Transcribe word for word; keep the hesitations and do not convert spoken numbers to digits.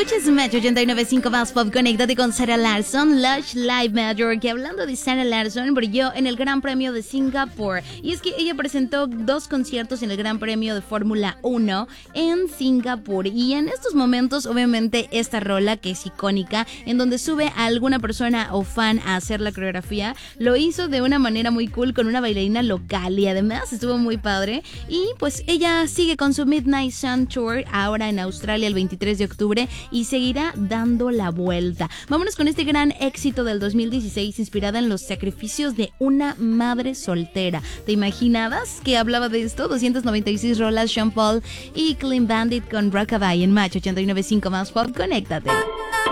Escuchas Match ochenta y nueve punto cinco más Pop. Conéctate con Sarah Larsson, Lush Live Major, que hablando de Sarah Larsson, brilló en el Gran Premio de Singapur. Y es que ella presentó dos conciertos en el Gran Premio de Fórmula uno en Singapur. Y en estos momentos, obviamente, esta rola, que es icónica, en donde sube a alguna persona o fan a hacer la coreografía, lo hizo de una manera muy cool con una bailarina local. Y además estuvo muy padre. Y pues ella sigue con su Midnight Sun Tour, ahora en Australia el veintitrés de octubre, y seguirá dando la vuelta. Vámonos con este gran éxito del dos mil dieciséis, inspirada en los sacrificios de una madre soltera. ¿Te imaginabas que hablaba de esto? doscientas noventa y seis rolas, Sean Paul y Clean Bandit con Rockabye en Match ochenta y nueve punto cinco más Pop. Conéctate.